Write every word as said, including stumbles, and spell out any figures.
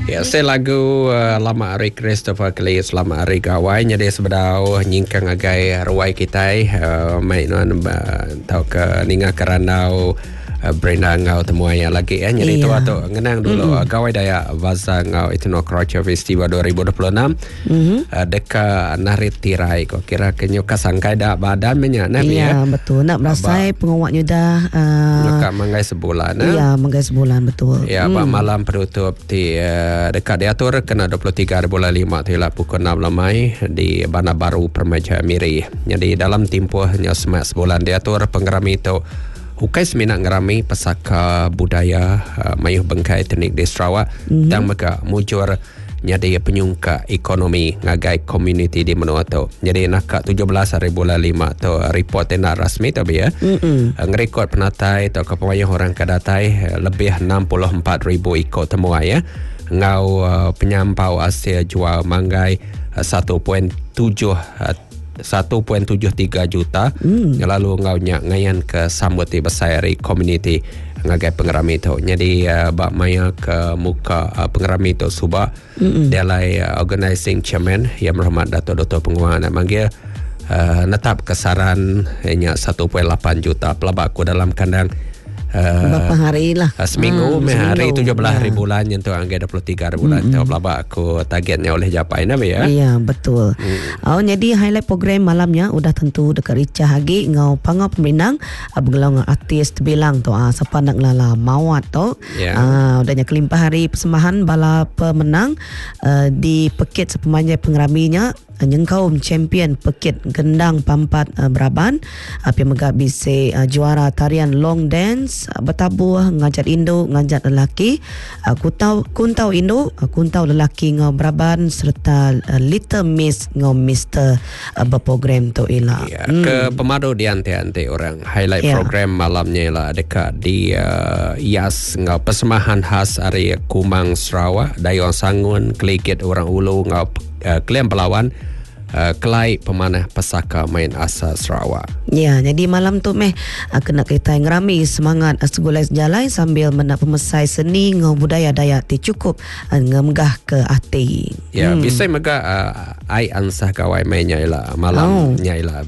Ya, saya lagu uh, Lama Hari Christopher Kelly Selamat Hari Gawai. Jadi sebedau nyingkang agai ruai kita uh, mai non uh, tau ke ninga keranau uh, Brenda ngau temu yang lagi ya. Jadi itu atau ngenang dulu mm-hmm. Gawai daya Vaza ngau itu no Croatia Festival dua ribu dua puluh enam mm-hmm. uh, deka narit tirai kok kira kenyo kasangkai dak badan menya nah ya. Iya betul nak merasai pengawaknya dah uh, dekat manggai sebulan. Iya manggai sebulan betul. Ya mm. malam penutup di uh, dekat diatur kena dua puluh tiga bulan lima tu ialah pukul enam lamai di Bandar Baru Permata Miri. Jadi dalam tempohnya semak sebulan diatur penggerami itu Hukai seminat ngerami pesaka budaya uh, mayuh bengkai teknik di Sarawak mm-hmm. dan mereka mujur nyadi penyungka ekonomi ngagai community di menua tu. Jadi nak tujuh belas hari bulan lima tu report nak rasmi tu ya. Mm-hmm. Ngerekod penatai atau kepemayuh orang kadatai lebih enam puluh empat ribu ikut temua ya. Ngau uh, penyampau Asia jual manggai uh, satu perpuluhan tujuh satu perpuluhan tujuh tiga juta. Mm. Lalu ngau nyak ngayan ke sambut di besari community ngagai pengerami itu. Jadi uh, bak maya ke muka uh, pengerami itu subak dia lai uh, organizing chairman yang berhormat Dato' Doktor Penguang nak manggil uh, netap kesaran hanya satu perpuluhan lapan juta pelabak ku dalam kandang Uh, berapa hari lah uh, seminggu, hmm, seminggu hari tujuh belas hari ya. bulan yang tu angka dua puluh tiga hari bulan mm-hmm. tu pelabak aku targetnya oleh japai nabi ya. Iya betul. hmm. Oh, jadi highlight program malamnya udah tentu dekat Rica Hagi ngau pangau pemenang bergelang artis terbilang tu ah siapa nak lala mawat tu yeah. ah udahnya kelimpah hari persembahan bala pemenang uh, di Pekit sepemanjai pengeraminya Nyengkaum champion Pekit Gendang Pampat uh, Braban api megak bise uh, juara tarian long dance uh, bertabuh ngajat Indo ngajat lelaki uh, kuntau kuntau Indo uh, kuntau lelaki ngau Braban serta uh, Little Miss ngau Mister uh, berprogram tu ialah ya, hmm. ke pemadu di ante-ante orang highlight ya. Program malamnya ialah dekat di uh, Ias ngau persembahan khas area Kumang Sarawak Dayong Sangun Kelikit orang Ulu ngau uh, Klien Pelawan Uh, kelai pemanah pesaka main asa Sarawak. Ya, jadi malam tu meh uh, kena kita ngerami semangat uh, segulai sejalai sambil menak pemesai seni ngau budaya Dayak ti cukup uh, ngemgah ke hati. Ya, hmm. bisa mega uh, ai ansah kawai mainnya ialah malamnya ialah